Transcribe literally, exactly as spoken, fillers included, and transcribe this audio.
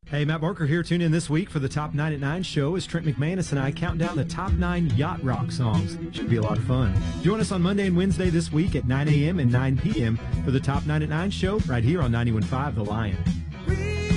Hey, Matt Barker here. Tune in this week for the Top nine at nine show as Trent McManus and I count down the top nine yacht rock songs. Should be a lot of fun. Join us on Monday and Wednesday this week at nine a.m. and nine p.m. for the Top nine at nine show right here on ninety-one point five The Lion.